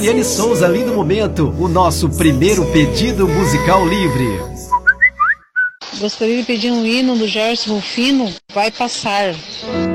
Juliane Souza, Lindo Momento, o nosso primeiro pedido musical livre. Gostaria de pedir um hino do Gerson Rufino, Vai Passar.